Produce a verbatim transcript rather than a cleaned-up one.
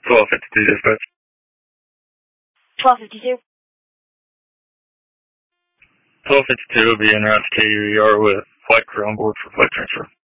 twelve fifty-two dispatch. twelve fifty-two. twelve fifty-two will be en route to K U E R with flight crew on board for flight transfer.